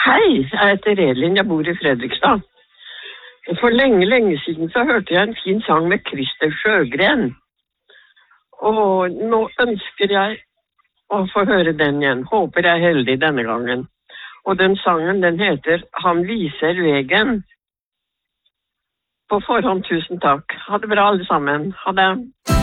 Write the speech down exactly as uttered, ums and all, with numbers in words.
Hei, jeg heter Elin, jeg bor i Fredrikstad. For lenge, lenge siden så hørte jeg en fin sang med Christer Sjøgren. Og nå ønsker jeg å få høre den igjen. Håper jeg er heldig denne gangen. Og den sangen, den heter Han viser vegen. På forhånd, tusen takk. Ha det bra alle sammen. Ha det.